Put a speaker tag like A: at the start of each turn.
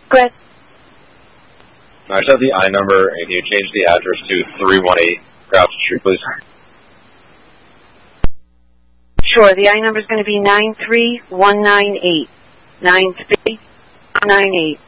A: Go ahead.
B: I just have the I number, and can you change the address to 318 Grafton Street, please?
A: Sure, the I number is going to be 93198. 93198.